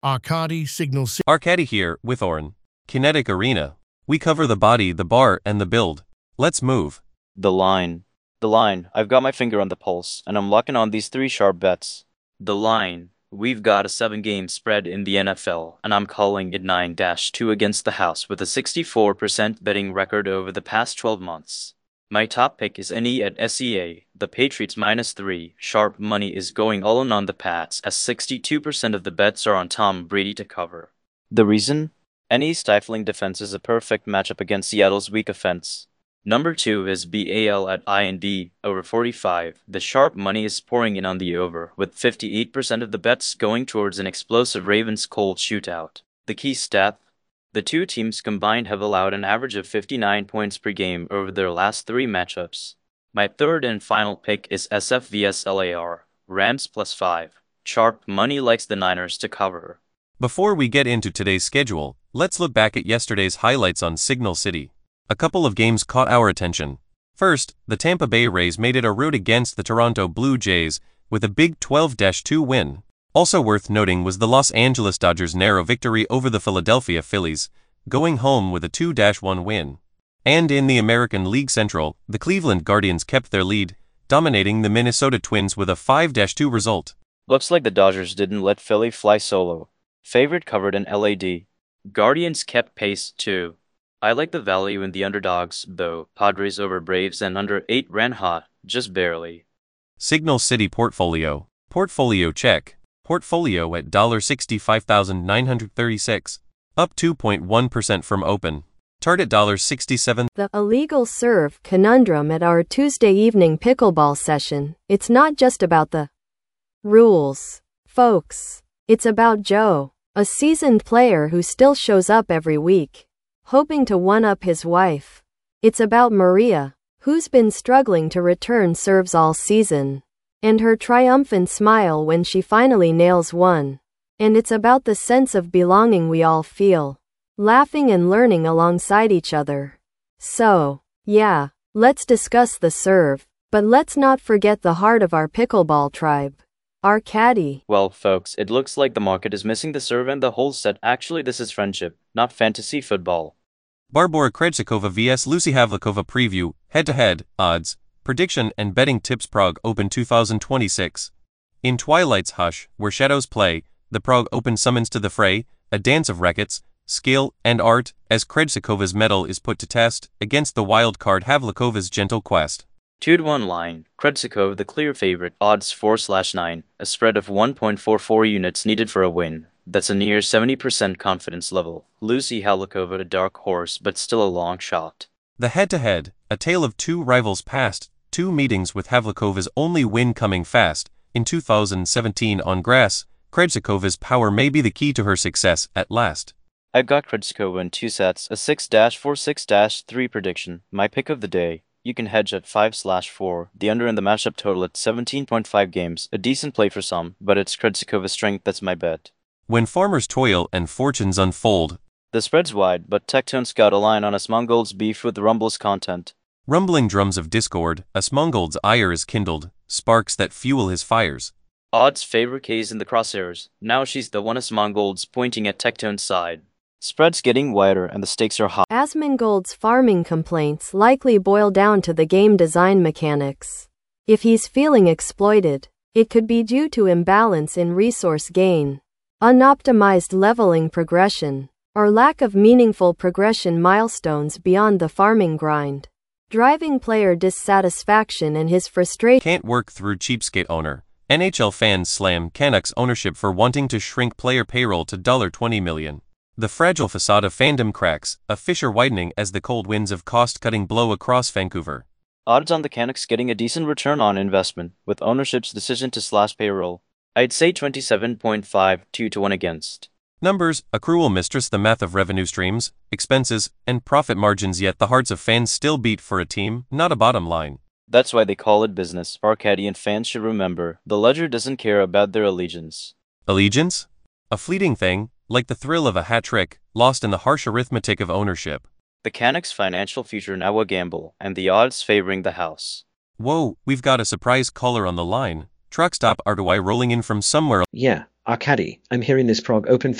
Arcadi Signal City. Arcadi here, with Oren. Kinetic Arena. We cover the body, the bar, and the build. Let's move. The line. The line. I've got my finger on the pulse, and I'm locking on these 3 sharp bets. The line. We've got a 7-game spread in the NFL, and I'm calling it 9-2 against the house with a 64% betting record over the past 12 months. My top pick is NE at SEA. The Patriots -3. Sharp money is going all in on the Pats, as 62% of the bets are on Tom Brady to cover. The reason? NE's stifling defense is a perfect matchup against Seattle's weak offense. Number 2 is BAL at IND, over 45. The sharp money is pouring in on the over, with 58% of the bets going towards an explosive Ravens-Colts shootout. The key stat: the 2 teams combined have allowed an average of 59 points per game over their last 3 matchups. My third and final pick is SF vs LAR, Rams +5. Sharp money likes the Niners to cover. Before we get into today's schedule, let's look back at yesterday's highlights on Signal City. A couple of games caught our attention. First, the Tampa Bay Rays made it a rout against the Toronto Blue Jays with a big 12-2 win. Also worth noting was the Los Angeles Dodgers' narrow victory over the Philadelphia Phillies, going home with a 2-1 win. And in the American League Central, the Cleveland Guardians kept their lead, dominating the Minnesota Twins with a 5-2 result. Looks like the Dodgers didn't let Philly fly solo. Favorite covered in LAD. Guardians kept pace too. I like the value in the underdogs, though. Padres over Braves and under 8 ran hot, just barely. Signal City Portfolio. Portfolio check. Portfolio at $65,936, up 2.1% from open. Target $67. The illegal serve conundrum at our Tuesday evening pickleball session. It's not just about the rules, folks. It's about Joe, a seasoned player who still shows up every week, hoping to one-up his wife. It's about Maria, who's been struggling to return serves all season, and her triumphant smile when she finally nails one. And it's about the sense of belonging we all feel, laughing and learning alongside each other. So, yeah, let's discuss the serve, but let's not forget the heart of our pickleball tribe. Arcadi. Well, folks, it looks like the market is missing the serve and the whole set. Actually, this is friendship, not fantasy football. Barbora Krejcikova vs Lucy Havlikova preview, head-to-head, odds, prediction and betting tips. Prague Open 2026. In Twilight's hush, where shadows play, the Prague Open summons to the fray, a dance of rackets, skill, and art, as Krejcikova's mettle is put to test, against the wild card Havlikova's gentle quest. 2-1 line. Krejcikova the clear favorite, odds 4/9, a spread of 1.44 units needed for a win. That's a near 70% confidence level. Lucy Havlikova a dark horse, but still a long shot. The head-to-head, a tale of 2 rivals past 2 meetings, with Havlikova's only win coming fast, in 2017 on grass. Krejcikova's power may be the key to her success at last. I've got Krejcikova in 2 sets, a 6-4, 6-3 prediction. My pick of the day. You can hedge at 5/4, the under in the matchup total at 17.5 games, a decent play for some, but it's Krejcikova's strength that's my bet. When farmers toil and fortunes unfold. The spread's wide, but Tectone's got a line on Asmongold's beef with Rumble's content. Rumbling drums of discord, Asmongold's ire is kindled, sparks that fuel his fires. Odds favor K's in the crosshairs. Now she's the one. Asmongold's pointing at Tectone's side. Spread's getting wider and the stakes are high. Asmongold's farming complaints likely boil down to the game design mechanics. If he's feeling exploited, it could be due to imbalance in resource gain, unoptimized leveling progression, or lack of meaningful progression milestones beyond the farming grind, driving player dissatisfaction and his frustration. Can't work through cheapskate owner. NHL fans slam Canucks ownership for wanting to shrink player payroll to $20 million. The fragile facade of fandom cracks, a fissure widening as the cold winds of cost-cutting blow across Vancouver. Odds on the Canucks getting a decent return on investment, with ownership's decision to slash payroll. I'd say 27.5, 2-1 against. Numbers, a cruel mistress, the math of revenue streams, expenses, and profit margins, yet the hearts of fans still beat for a team, not a bottom line. That's why they call it business. Arcadian fans should remember, the ledger doesn't care about their allegiance. Allegiance? A fleeting thing, like the thrill of a hat trick, lost in the harsh arithmetic of ownership. The Canucks' financial future now a gamble, and the odds favoring the house. Whoa, we've got a surprise caller on the line. Truck stop RTY rolling in from somewhere. Yeah, Arkady, I'm hearing this prog open